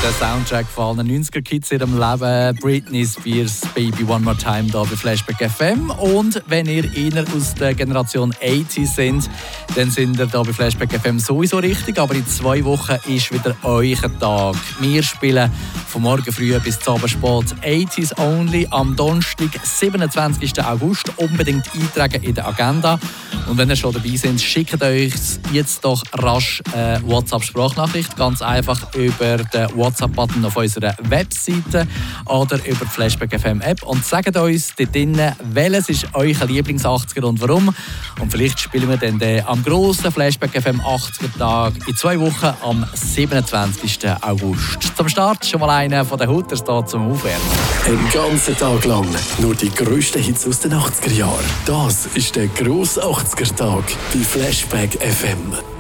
Der Soundtrack von allen 90er-Kids in ihrem Leben. Britney Spears, Baby One More Time, hier bei Flashback FM. Und wenn ihr eher aus der Generation 80s sind, dann sind ihr hier bei Flashback FM sowieso richtig. Aber in 2 Wochen ist wieder euer Tag. Wir spielen von morgen früh bis zum Abend spät 80s Only am Donnerstag, 27. August. Unbedingt eintragen in der Agenda. Und wenn ihr schon dabei seid, schickt euch jetzt doch rasch eine WhatsApp-Sprachnachricht. Ganz einfach über den WhatsApp-Button auf unserer Webseite oder über die Flashback FM App und sagt uns dort drinnen, welches ist euer Lieblings-80er und warum. Und vielleicht spielen wir dann am grossen Flashback FM 80er-Tag in 2 Wochen am 27. August. Zum Start schon mal einer von den Hooters hier zum Aufwärmen. Den ganzen Tag lang nur die grössten Hits aus den 80er Jahren. Das ist der grosse 80er-Tag bei Flashback FM.